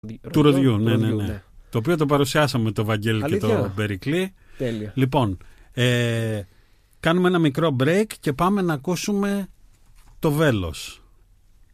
Του ροδιού, ναι. Το οποίο το παρουσιάσαμε με τον Βαγγέλη και τον Περικλή. Τέλεια. Λοιπόν, κάνουμε ένα μικρό break και πάμε να ακούσουμε το Βέλος.